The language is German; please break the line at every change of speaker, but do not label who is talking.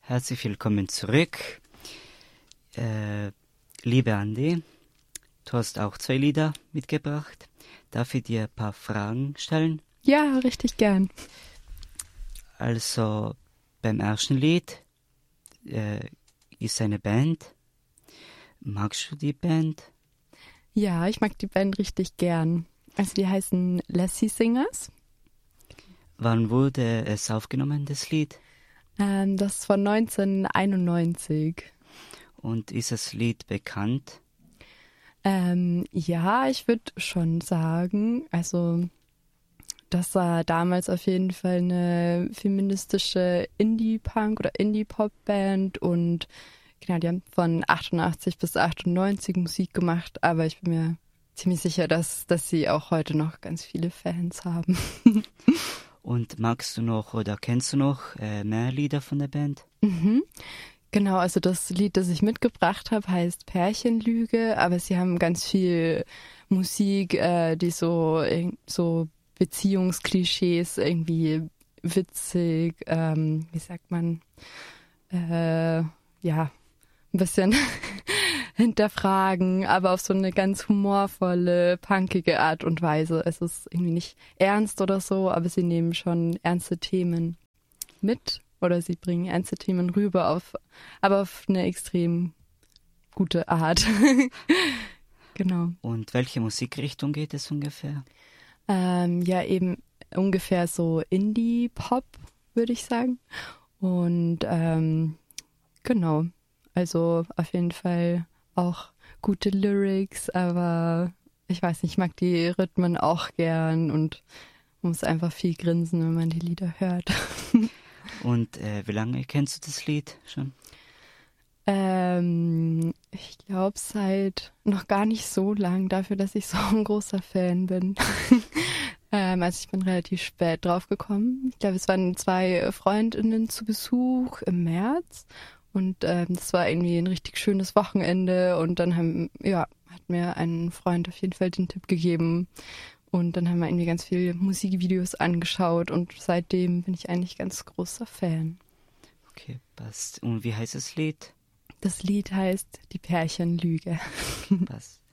Herzlich willkommen zurück. Liebe Andi, du hast auch 2 Lieder mitgebracht. Darf ich dir ein paar Fragen stellen?
Ja, richtig gern.
Also beim ersten Lied ist eine Band. Magst du die Band?
Ja, ich mag die Band richtig gern. Also die heißen Lassie Singers.
Wann wurde es aufgenommen, das Lied?
Das ist von 1991.
Und ist das Lied bekannt?
Ja, ich würde schon sagen, also das war damals auf jeden Fall eine feministische Indie-Punk- oder Indie-Pop-Band und genau, die haben von 88 bis 98 Musik gemacht, aber ich bin mir ziemlich sicher, dass sie auch heute noch ganz viele Fans haben.
Und magst du noch oder kennst du noch mehr Lieder von der Band?
Mhm. Genau, also das Lied, das ich mitgebracht habe, heißt Pärchenlüge, aber sie haben ganz viel Musik, die so Beziehungsklischees irgendwie witzig, wie sagt man, ja, ein bisschen hinterfragen, aber auf so eine ganz humorvolle, punkige Art und Weise. Es ist irgendwie nicht ernst oder so, aber sie nehmen schon ernste Themen mit oder sie bringen ernste Themen rüber, aber auf eine extrem gute Art. Genau.
Und welche Musikrichtung geht es ungefähr?
Ja, eben ungefähr so Indie-Pop, würde ich sagen. Und genau, also auf jeden Fall auch gute Lyrics, aber ich weiß nicht, ich mag die Rhythmen auch gern und muss einfach viel grinsen, wenn man die Lieder hört.
Und wie lange kennst du das Lied schon?
Ich glaube seit noch gar nicht so lang, dafür, dass ich so ein großer Fan bin. Also ich bin relativ spät drauf gekommen. Ich glaube, es waren 2 Freundinnen zu Besuch im März und das war irgendwie ein richtig schönes Wochenende und dann hat mir ein Freund auf jeden Fall den Tipp gegeben und dann haben wir irgendwie ganz viele Musikvideos angeschaut und seitdem bin ich eigentlich ganz großer Fan.
Okay, passt. Und wie heißt das Lied?
Das Lied heißt Die Pärchenlüge.
Passt.